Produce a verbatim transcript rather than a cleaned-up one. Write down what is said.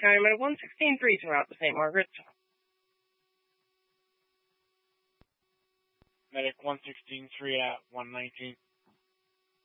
County Medic one sixteen three throughout the Saint Margaret's. Medic one sixteen three at one nineteen.